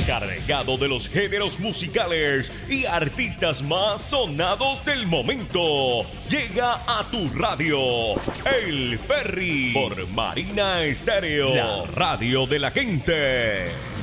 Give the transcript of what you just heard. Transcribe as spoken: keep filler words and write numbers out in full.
cargado de los géneros musicales y artistas más sonados del momento. Llega a tu radio, El Ferry, por Marina Estéreo, la radio de la gente.